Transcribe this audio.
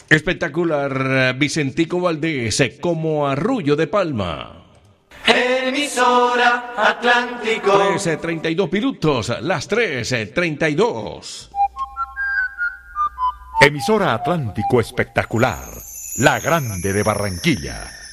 Espectacular, Vicentico Valdés, como Arrullo de Palma. Emisora Atlántico. 13:32 minutos, las 13:32. Emisora Atlántico Espectacular, la grande de Barranquilla.